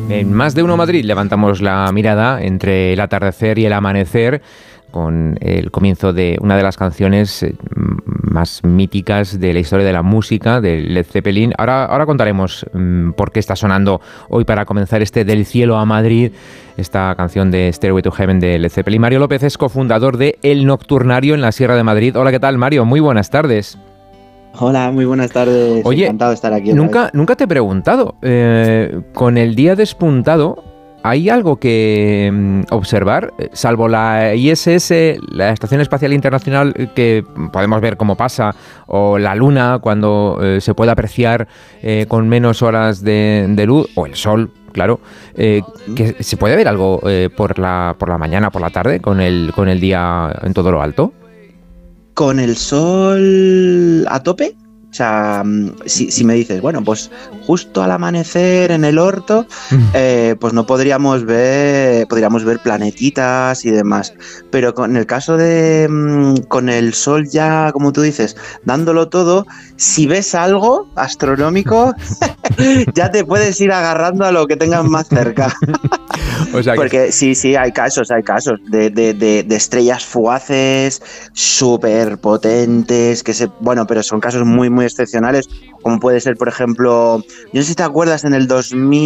En Más de Uno Madrid levantamos la mirada entre el atardecer y el amanecer con el comienzo de una de las canciones más míticas de la historia de la música, de Led Zeppelin. Ahora contaremos por qué está sonando hoy para comenzar este Del Cielo a Madrid, esta canción de Stairway to Heaven de Led Zeppelin. Mario López es cofundador de El Nocturnario en la Sierra de Madrid. Hola, ¿qué tal, Mario? Muy buenas tardes. Hola, muy buenas tardes. Oye, encantado de estar aquí. Nunca te he preguntado, con el día despuntado, ¿hay algo que observar? Salvo la ISS, la Estación Espacial Internacional, que podemos ver cómo pasa, o la Luna, cuando se puede apreciar con menos horas de luz, o el Sol, claro, que ¿se puede ver algo por la mañana, por la tarde, con el día en todo lo alto? ¿Con el sol a tope? O sea, si me dices, bueno, pues justo al amanecer en el orto, pues no podríamos ver planetitas y demás. Pero en el caso de con el sol ya, como tú dices, dándolo todo, si ves algo astronómico, ya te puedes ir agarrando a lo que tengas más cerca. O sea, porque sí, hay casos de estrellas fugaces súper potentes, pero son casos muy, muy excepcionales, como puede ser, por ejemplo, yo no sé si te acuerdas, en el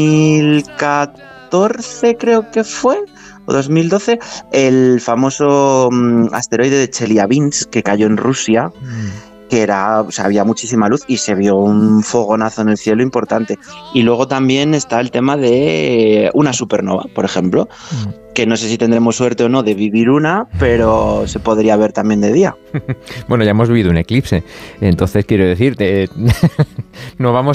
2014 creo que fue, o 2012, el famoso asteroide de Chelyabinsk que cayó en Rusia, que había muchísima luz y se vio un fogonazo en el cielo importante. Y luego también está el tema de una supernova, por ejemplo, que no sé si tendremos suerte o no de vivir una, pero se podría ver también de día. Bueno, ya hemos vivido un eclipse, entonces quiero decirte, no vamos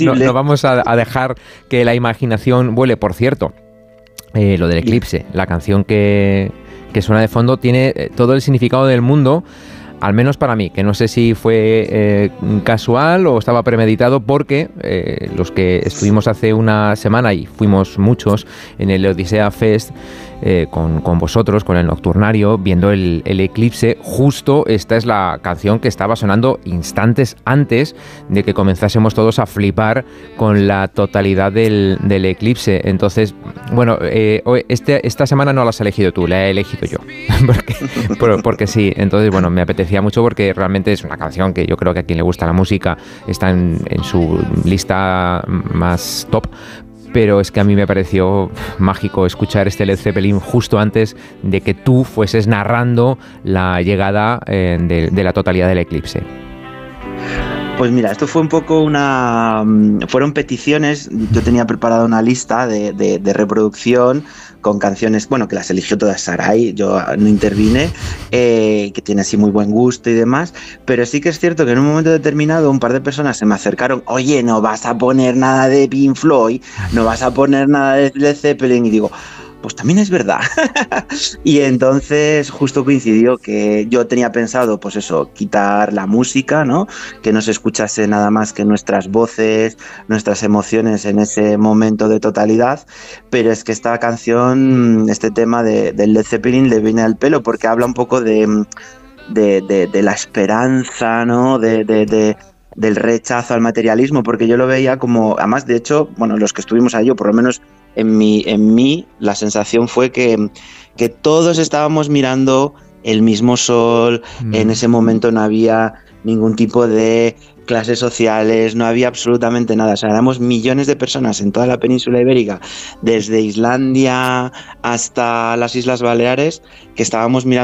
a dejar que la imaginación vuele. Por cierto, lo del eclipse, la canción que suena de fondo tiene todo el significado del mundo, al menos para mí, que no sé si fue casual o estaba premeditado, porque los que estuvimos hace una semana, y fuimos muchos, en el Odisea Fest, con vosotros, con el Nocturnario, viendo el eclipse, justo esta es la canción que estaba sonando instantes antes de que comenzásemos todos a flipar con la totalidad del eclipse. Entonces, bueno, esta semana no la has elegido tú, la he elegido yo, porque sí. Entonces, bueno, me apetecía mucho porque realmente es una canción que yo creo que a quien le gusta la música está en su lista más top. Pero es que a mí me pareció mágico escuchar este Led Zeppelin justo antes de que tú fueses narrando la llegada de la totalidad del eclipse. Pues mira, esto fue un poco fueron peticiones. Yo tenía preparada una lista de reproducción con canciones, bueno, que las eligió todas Sarai, yo no intervine, que tiene así muy buen gusto y demás, pero sí que es cierto que en un momento determinado un par de personas se me acercaron: oye, no vas a poner nada de Pink Floyd, no vas a poner nada de Led Zeppelin, y digo, pues también es verdad. Y entonces justo coincidió que yo tenía pensado, pues eso, quitar la música, ¿no? Que no se escuchase nada más que nuestras voces, nuestras emociones en ese momento de totalidad, pero es que esta canción, este tema del Led Zeppelin le viene al pelo, porque habla un poco de la esperanza, ¿no? Del rechazo al materialismo, porque yo lo veía como, además, de hecho, bueno, los que estuvimos ahí, o por lo menos en mí la sensación fue que todos estábamos mirando el mismo sol. En ese momento no había ningún tipo de clases sociales, no había absolutamente nada. O sea, éramos millones de personas en toda la península ibérica, desde Islandia hasta las Islas Baleares, que estábamos mirando